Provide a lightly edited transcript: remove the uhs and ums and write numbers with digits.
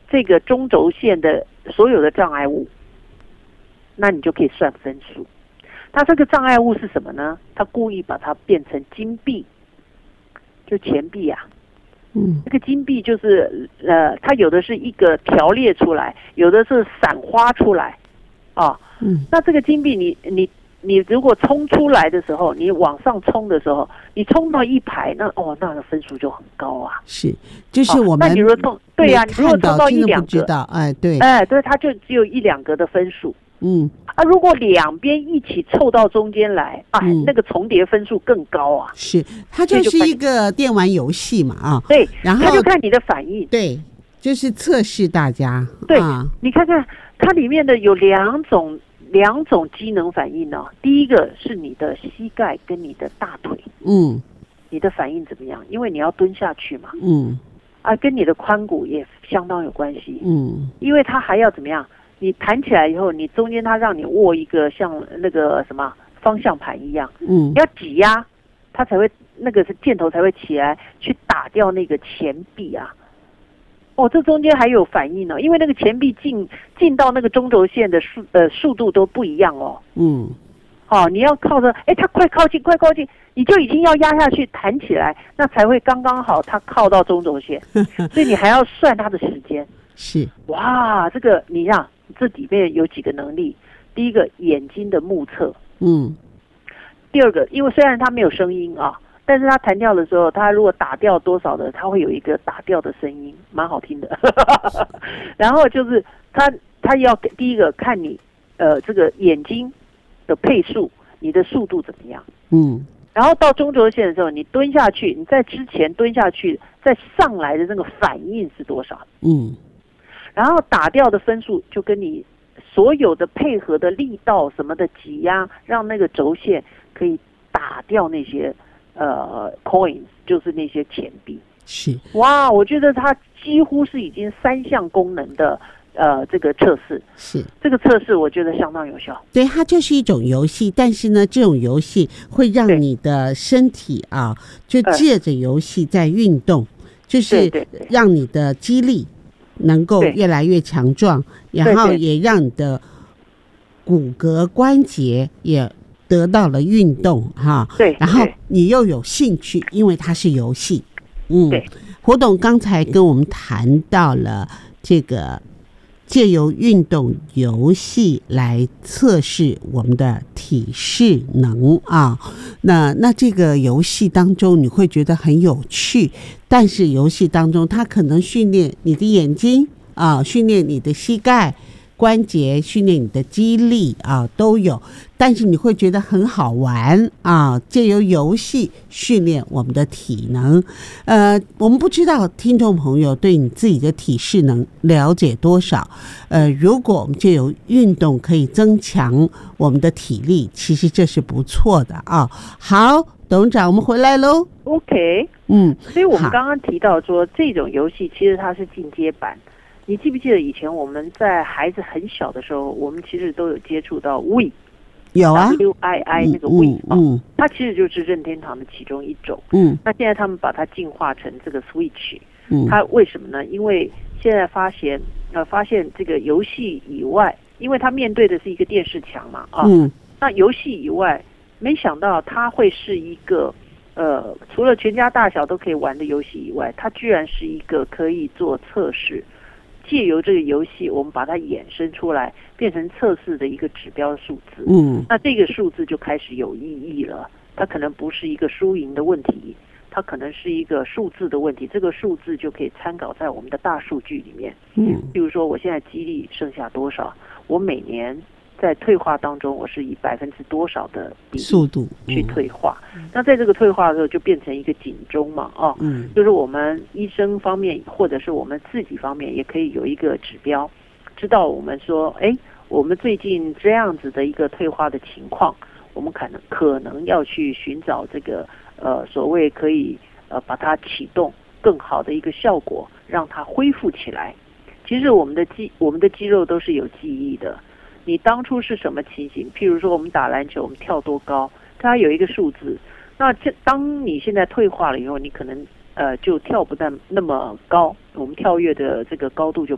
这个中轴线的所有的障碍物，那你就可以算分数。它这个障碍物是什么呢？它故意把它变成金币，就钱币啊。这个金币就是它有的是一个条列出来，有的是散花出来，啊，那这个金币你如果冲出来的时候，你往上冲的时候，你冲到一排，那个分数就很高啊。 是，就是我们那你如果冲，对呀，你如果冲到一两个， 对， 对，它就只有一两格的分数。如果两边一起凑到中间来，那个重叠分数更高啊。 是，它就是一个电玩游戏嘛，啊， 对， 然后它就看你的反应。 对，就是测试大家。 对，你看看它里面的有两种机能反应呢。第一个是你的膝盖跟你的大腿，你的反应怎么样？因为你要蹲下去嘛，跟你的髋骨也相当有关系，因为它还要怎么样？你弹起来以后，你中间它让你握一个像那个什么方向盘一样，要挤压，它才会那个是箭头才会起来去打掉那个钱币啊。这中间还有反应呢，因为那个钱币进到那个中轴线的速度都不一样哦。你要靠着，它快靠近，你就已经要压下去弹起来，那才会刚刚好它靠到中轴线，所以你还要算它的时间。 是， 哇，这个你让这里面有几个能力，第一个眼睛的目测，第二个，因为虽然它没有声音啊，但是它弹跳的时候，它如果打掉多少的，它会有一个打掉的声音，蛮好听的。然后就是它要第一个看你这个眼睛的配速，你的速度怎么样？然后到中轴线的时候，你蹲下去，你在之前蹲下去，再上来的那个反应是多少？然后打掉的分数就跟你所有的配合的力道什么的挤压，让那个轴线可以打掉那些coins， 就是那些钱币。 是， 哇，我觉得它几乎是已经3项功能的这个测试。 是， 这个测试我觉得相当有效。 对，它就是一种游戏，但是呢，这种游戏会让你的身体啊，就借着游戏在运动，就是让你的肌力能够越来越强壮，然后也让你的骨骼关节也得到了运动哈。 对， 然后你又有兴趣，因为它是游戏。 对， 胡董刚才跟我们谈到了这个借由运动游戏来测试我们的体适能啊。那这个游戏当中你会觉得很有趣，但是游戏当中它可能训练你的眼睛啊，训练你的膝盖关节，训练你的肌力啊，都有，但是你会觉得很好玩啊，借由游戏训练我们的体能。我们不知道听众朋友对你自己的体适能了解多少，如果我们借由运动可以增强我们的体力，其实这是不错的啊。好，董事长，我们回来喽。 OK， 所以我们刚刚提到说这种游戏其实它是进阶版。你记不记得以前我们在孩子很小的时候，我们其实都有接触到 Wii， 有啊 ，WII 那个 Wii，它其实就是任天堂的其中一种。那现在他们把它进化成这个 Switch，它为什么呢？因为现在发现这个游戏以外，因为它面对的是一个电视墙嘛，那游戏以外，没想到它会是一个除了全家大小都可以玩的游戏以外，它居然是一个可以做测试。借由这个游戏，我们把它衍生出来，变成测试的一个指标数字。那这个数字就开始有意义了。它可能不是一个输赢的问题，它可能是一个数字的问题。这个数字就可以参考在我们的大数据里面。比如说，我现在肌力剩下多少，我每年在退化当中，我是以%多少的比例速度去退化。那在这个退化的时候，就变成一个警钟嘛，就是我们医生方面或者是我们自己方面，也可以有一个指标，知道我们说，我们最近这样子的一个退化的情况，我们可能要去寻找这个所谓可以把它启动更好的一个效果，让它恢复起来。其实我们的肌肉都是有记忆的。你当初是什么情形？譬如说我们打篮球，我们跳多高，它有一个数字。那当你现在退化了以后，你可能就跳不那么高，我们跳跃的这个高度就